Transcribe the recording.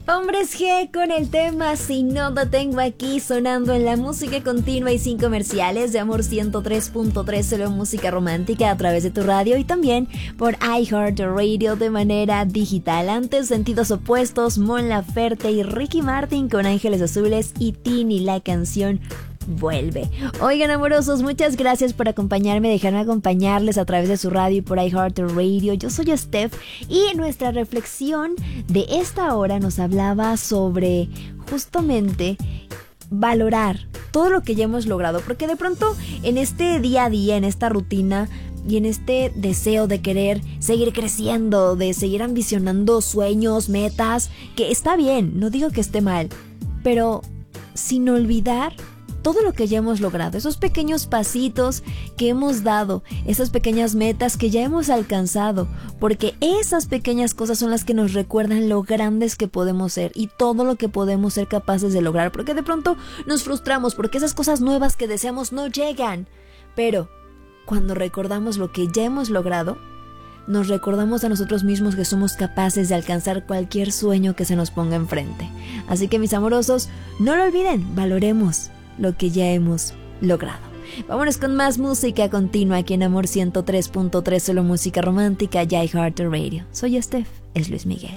Hombres G con el tema Si no te tengo aquí, sonando en la música continua y sin comerciales de Amor 103.3, solo música romántica a través de tu radio y también por iHeartRadio de manera digital. Antes, Sentidos Opuestos, Mon Laferte y Ricky Martin con Ángeles Azules y Tini, la canción Vuelve. Oigan, amorosos, muchas gracias por acompañarme, dejarme acompañarles a través de su radio y por iHeartRadio. Yo soy Steph y nuestra reflexión de esta hora nos hablaba sobre justamente valorar todo lo que ya hemos logrado, porque de pronto en este día a día, en esta rutina y en este deseo de querer seguir creciendo, de seguir ambicionando sueños, metas, que está bien, no digo que esté mal, pero sin olvidar todo lo que ya hemos logrado, esos pequeños pasitos que hemos dado, esas pequeñas metas que ya hemos alcanzado, porque esas pequeñas cosas son las que nos recuerdan lo grandes que podemos ser y todo lo que podemos ser capaces de lograr, porque de pronto nos frustramos porque esas cosas nuevas que deseamos no llegan, pero cuando recordamos lo que ya hemos logrado, nos recordamos a nosotros mismos que somos capaces de alcanzar cualquier sueño que se nos ponga enfrente. Así que, mis amorosos, no lo olviden, valoremos lo que ya hemos logrado. Vámonos con más música continua aquí en Amor 103.3, solo música romántica, y iHeartRadio. Soy Steph, es Luis Miguel.